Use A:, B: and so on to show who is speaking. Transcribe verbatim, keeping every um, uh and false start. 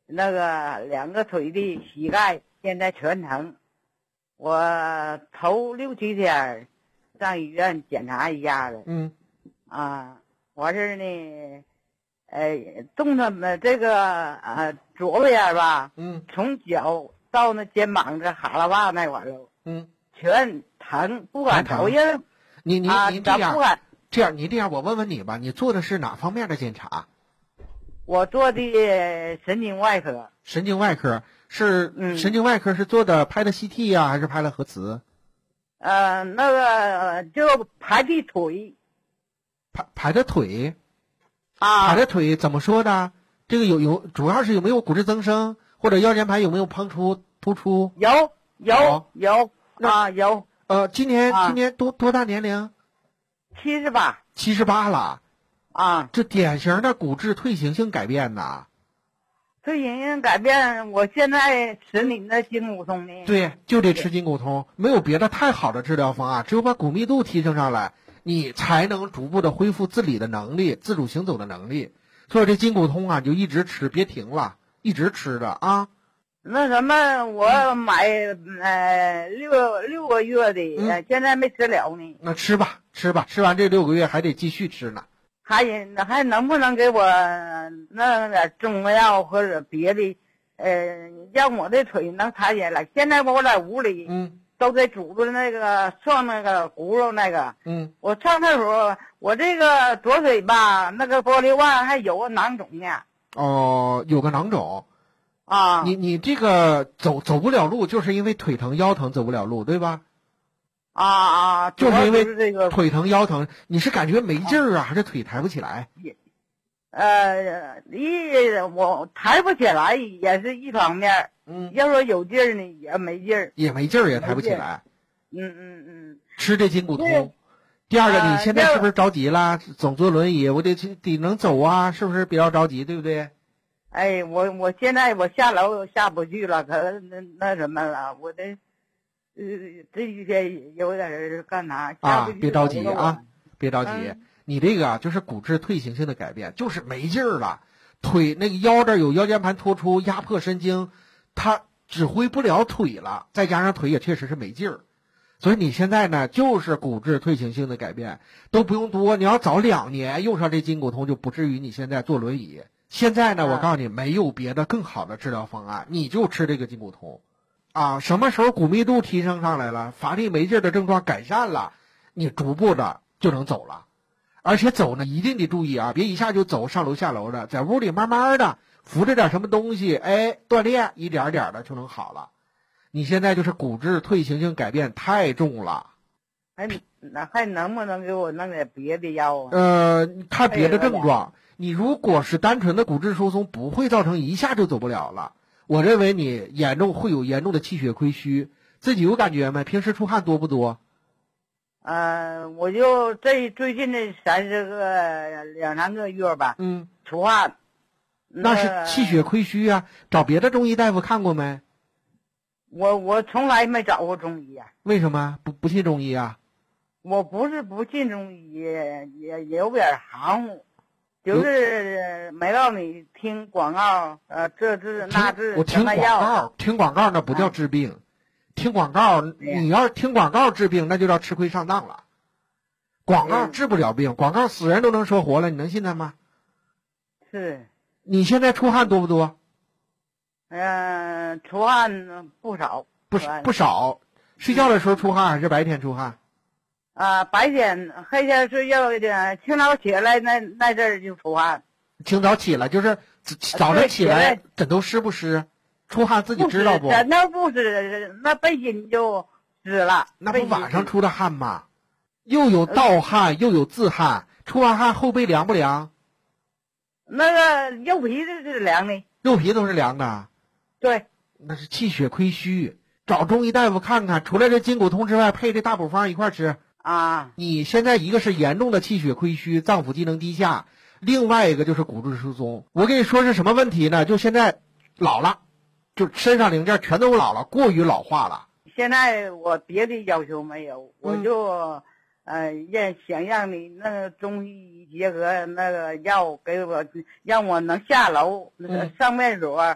A: 那个两个腿的膝盖现在全疼。我头六七天上医院检查一下子，
B: 嗯，
A: 啊，完事儿呢，呃，动他们这个呃左边吧，
B: 嗯，
A: 从脚到那肩膀这哈喇袜那块儿了，
B: 嗯，
A: 全疼，不敢
B: 疼
A: 瞅人。
B: 你你
A: 啊，
B: 你这样
A: 不敢。
B: 这样，你这样，我问问你吧，你做的是哪方面的检查？
A: 我做的神经外科。
B: 神经外科是，
A: 嗯，
B: 神经外科是做的拍的 C T 呀、还是拍了核磁？
A: 呃，那个就排的腿。
B: 排排的腿。
A: 啊。
B: 排的腿怎么说的？这个有有，主要是有没有骨质增生，或者腰间盘有没有膨出突出？
A: 有有有啊有。
B: 呃，今年、
A: 啊、
B: 今年多多大年龄？
A: 七十八。
B: 七十八了。
A: 啊，
B: 这典型的骨质退行性改变呐。
A: 退行性改变，我现在吃你那筋骨通呢。
B: 对，就得吃筋骨通，没有别的太好的治疗方案，只有把骨密度提升上来，你才能逐步的恢复自理的能力，自主行走的能力。所以这筋骨通啊，就一直吃，别停了，一直吃的啊。
A: 那什么，我买呃六六个月的、嗯，现在没吃了呢。
B: 那吃吧，吃吧，吃完这六个月还得继续吃呢。
A: 还还能不能给我那点中药或者别的，呃，让我的腿能抬起来？现在我在屋里，
B: 嗯，
A: 都得拄着那个涮那个轱辘那个，
B: 嗯，
A: 我上厕所，我这个左腿吧，那个玻璃腕还有个囊肿呢。
B: 哦，有个囊肿。
A: 啊，
B: 你你这个走走不了路，就是因为腿疼腰疼走不了路，对吧？
A: 啊啊，
B: 就是因为
A: 这个
B: 腿疼腰疼，你是感觉没劲儿啊，还是腿抬不起来？
A: 呃，一我抬不起来也是一方面，
B: 嗯，
A: 要说有劲儿呢也没劲儿，
B: 也没劲儿，也抬不起来。
A: 嗯嗯嗯，
B: 吃这筋骨通。第二个，你现在是不是着急了？总坐轮椅，我得得能走啊，是不是比较着急，对不对？
A: 哎，我我现在我下楼下不去了，可那那什么了，我这呃这几天有点干啥？
B: 啊，别着急啊，别着急。
A: 嗯、
B: 你这个啊，就是骨质退行性的改变，就是没劲儿了，腿那个腰这儿有腰间盘突出，压迫神经，它指挥不了腿了，再加上腿也确实是没劲儿，所以你现在呢就是骨质退行性的改变，都不用多，你要早两年用上这筋骨通，就不至于你现在坐轮椅。现在呢，我告诉你，没有别的更好的治疗方案，你就吃这个筋骨通，啊，什么时候骨密度提升上来了，乏力没劲儿的症状改善了，你逐步的就能走了。而且走呢，一定得注意啊，别一下就走上楼下楼的，在屋里慢慢的扶着点什么东西，哎，锻炼一点点的就能好了。你现在就是骨质退行性改变太重了。
A: 还那还能不能给我弄点别的药啊？
B: 呃，看别的症状。你如果是单纯的骨质疏松，不会造成一下就走不了了。我认为你严重会有严重的气血亏虚，自己有感觉没？平时出汗多不多？
A: 呃，我就这最近这三十个两三个月吧，
B: 嗯，
A: 出汗。
B: 那是气血亏虚啊！找别的中医大夫看过没？
A: 我我从来没找过中医啊。
B: 为什么不不信中医啊？
A: 我不是不信中医，也也有点含糊。就是没让你听广告，呃，这治那治，
B: 我听广告，听广告那不叫治病，啊、听广告，你要是听广告治病，那就叫吃亏上当了。广告治不了病，广告死人都能说活了，你能信他吗？
A: 是。
B: 你现在出汗多不多？
A: 嗯、呃，出汗不少。
B: 不不少。睡觉的时候出汗还是白天出汗？
A: 啊，白天黑天睡觉的，清早起来那那阵儿就出汗。
B: 清早起来就是早上起来，枕头湿不湿？出汗自己知道不？
A: 枕头不湿，那背心就湿了。
B: 那不晚上出的汗吗？又有盗汗又有自汗，出完汗后背凉不凉？
A: 那个右皮是是凉的。
B: 右皮都是凉的。
A: 对。
B: 那是气血亏虚，找中医大夫看看。除了这筋骨通之外，配这大补方一块吃。
A: 啊，
B: 你现在一个是严重的气血亏虚，脏腑机能低下，另外一个就是骨质疏松。我跟你说是什么问题呢？就现在老了，就身上零件全都老了，过于老化了。
A: 现在我别的要求没有，我就、嗯、呃让想让你那个中医结合那个药给我，让我能下楼、嗯、上厕所